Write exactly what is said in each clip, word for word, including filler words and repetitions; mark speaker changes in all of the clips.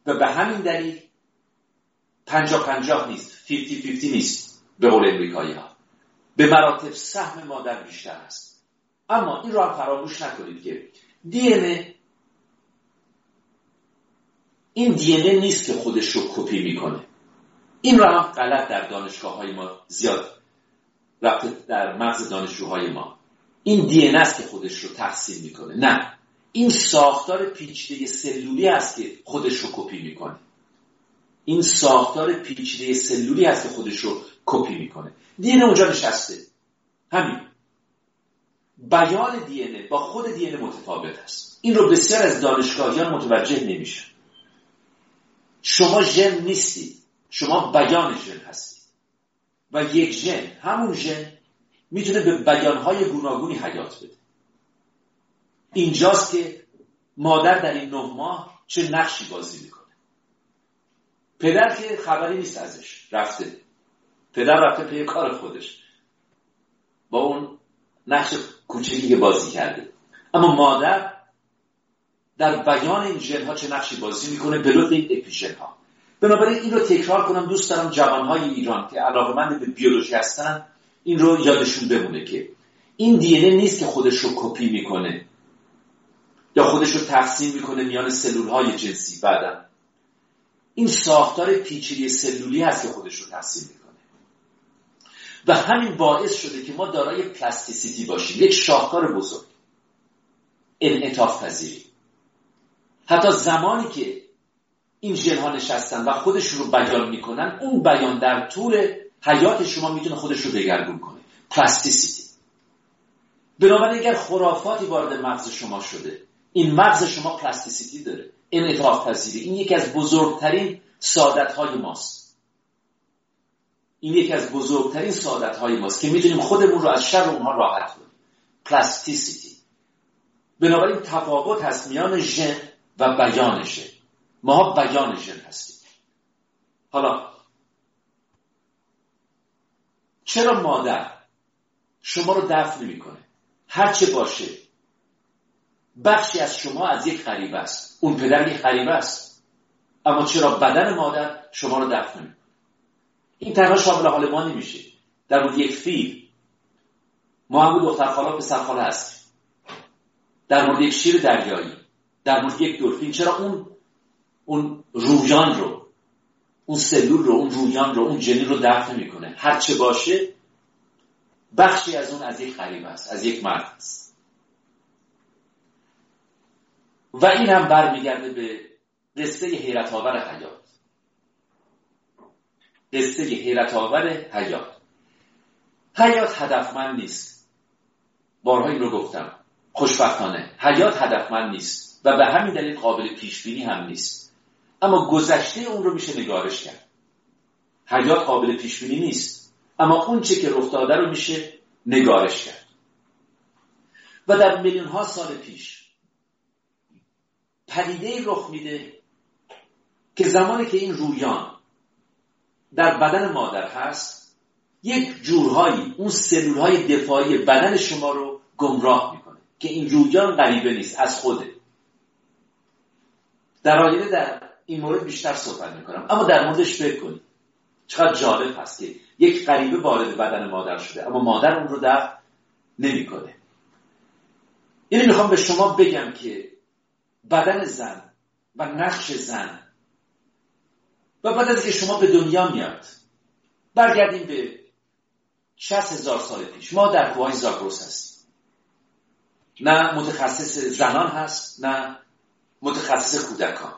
Speaker 1: و به همین دلیل پنجاه پنجاه نیست، پنجاه پنجاه نیست به قول امریکایی ها. به مراتب سهم مادر بیشتر است. اما این رو هم فراموش نکنید که دی ان ای این دی ان ای نیست که خودش رو کپی میکنه. این رو هم غلط در دانشگاه های ما زیاد رفته در مغز دانشجوهای ما. این دی ان ای است که خودش رو تحصیل میکنه. نه، این ساختار پیچیده سلولی است که خودش رو کپی میکنه. این ساختار پیچیده سلولی است که خودش رو کپی میکنه. دی ان ای اونجا نشسته. همین. بیان دی ان ای با خود دی ان ای متفاوت است. این رو بسیار از دانشگاهیان متوجه نمیشن. شما ژن نیستید، شما بیان ژن هستید و یک ژن، همون ژن میتونه به بیانهای گوناگونی حیات بده. اینجاست که مادر در این نه ماه چه نقشی بازی میکنه. پدر که خبری نیست ازش، رفته. پدر رفته پی کار خودش با اون نقش کوچکی که بازی کرده. اما مادر در بیان این ژن ها چه نقشی بازی میکنه به لطف این اپیژن ها. بنابراین این رو تکرار کنم. دوست دارم جوانهای ایران که علاقه‌مند به بیولوژی هستن این رو یادشون بمونه که این دی ان ای نیست که خودش رو کپی میکنه یا خودش رو تقسیم میکنه میان سلول های جنسی. بعدم این ساختار پیچیده سلولی هست که خودش رو تقسیم میکنه و همین باعث شده که ما دارای پلاستیسیتی باشیم، یک شاهکار بزرگ، انعطاف پذیری. حتی زمانی که این ژن ها نشستن و خودش رو بیان میکنن، اون بیان در طول حیات شما میتونه خودش رو دگرگون کنه. پلاستیسیتی. بنابراین اگر خرافاتی وارد مغز شما شده، این مغز شما پلاستیسیتی داره، انعطاف پذیری. این یکی از بزرگترین سعادت‌های ماست. این یکی از بزرگترین سعادت‌های ماست که میتونیم خودمون رو از شر اونها راحت کنیم. پلاستیسیتی. بنابراین تفاوت هست میان ژن و بیان ژن. ما بیان ژن هستیم. حالا چرا مادر شما رو دفن میکنه؟ هر چه باشه بخشی از شما از یک غریبه است. اون پدر یک غریبه است. اما چرا بدن مادر شما رو دفن میکنه؟ این تنها شامل حال ما نمیشه. در مورد یک فیل ما هم دخترخاله پسرخاله هستیم. در مورد یک شیر دریایی، در مورد یک دلفین، چرا اون اون رویان رو، اون سلول رو، اون رویان رو، اون جنین رو دفن میکنه؟ هر چه باشه بخشی از اون از یک غریبه است، از یک مرد است. و این هم برمیگرده به قصه حیرت آور حیات. قصه حیرت آور حیات. حیات هدفمند نیست. بارها این رو گفتم. خوشبختانه حیات هدفمند نیست و به همین دلیل قابل پیش بینی هم نیست. اما گذشته اون رو میشه نگارش کرد. حیات قابل پیش بینی نیست، اما اون چه که رخ داده رو میشه نگارش کرد. و در میلیون ها سال پیش پدیده‌ای رخ میده که زمانی که این رویان در بدن مادر هست، یک جورهایی اون سلولهای دفاعی بدن شما رو گمراه میکنه که این رویان غریبه نیست، از خوده. در آینده در این مورد بیشتر صحبت میکنم، اما در موردش فکر کنید. چقدر جالب هست که یک غریبه وارد بدن مادر شده اما مادر اون رو دفع نمیکنه. یعنی میخوام به شما بگم که بدن زن و نقش زن و بعد از که شما به دنیا میاد، برگردیم به شصت هزار سال پیش. ما در کوههای زاگرس هستیم. نه متخصص زنان هست نه متخصص کودکان.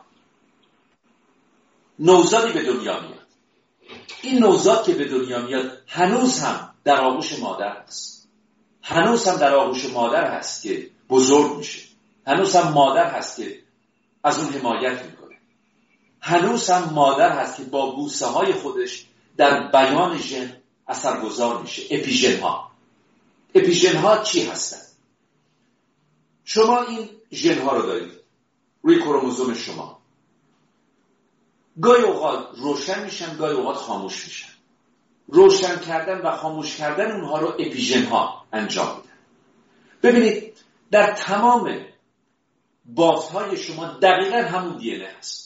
Speaker 1: نوزادی به دنیا میاد. این نوزاد که به دنیا میاد هنوز هم در آغوش مادر هست. هنوز هم در آغوش مادر هست که بزرگ میشه. هنوز هم مادر هست که از اون حمایت میکنه. هنوز هم مادر هست که با بوسه های خودش در بیان ژن اثرگذار میشه. اپیژن ها. اپیژن ها چی هستن؟ شما این ژن ها رو دارید روی کروموزوم شما. گاهی اوقات روشن میشن، گاهی اوقات خاموش میشن. روشن کردن و خاموش کردن اونها رو اپیژن ها انجام میدن. ببینید در تمام بافت های شما دقیقا همون دی ان ای هست.